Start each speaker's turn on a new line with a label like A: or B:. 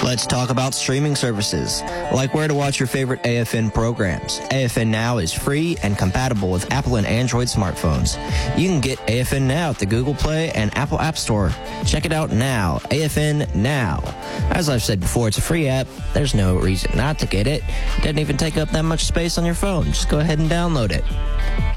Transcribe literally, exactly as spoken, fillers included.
A: Let's talk about streaming services, like where to watch your favorite A F N programs. A F N Now is free and compatible with Apple and Android smartphones. You can get A F N Now at the Google Play and Apple App Store. Check it out now. A F N Now. As I've said before, it's a free app. There's no reason not to get it. It doesn't even take up that much space on your phone. Just go ahead and download it.